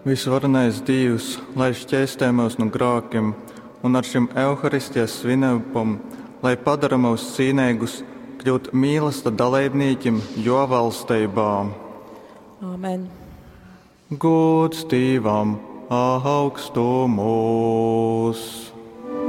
Visvarenais Dievs, lai šķēstē mūs no grākiem un ar šim Euharistijas svinībam, lai padara mūs cīnīgus, kļūt mīlesta dalībniekiem jo valstībā. Āmen. Gods Dievam augstumos!